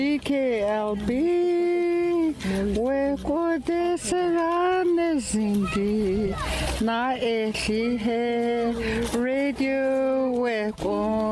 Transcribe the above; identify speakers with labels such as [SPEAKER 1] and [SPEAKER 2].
[SPEAKER 1] KLB, wekode serane zindi, na ehihe radio weko.